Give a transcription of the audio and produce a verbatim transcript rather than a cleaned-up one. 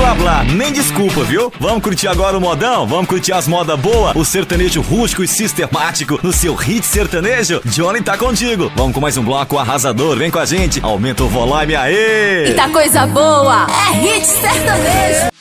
blá blá, nem desculpa, viu? Vamos curtir agora o modão? Vamos curtir as modas boas? O sertanejo rústico e sistemático no seu hit sertanejo? Johnny tá contigo. Vamos com mais um bloco arrasador. Vem com a gente, aumenta o volume, aê! Eita coisa boa, é hit sertanejo.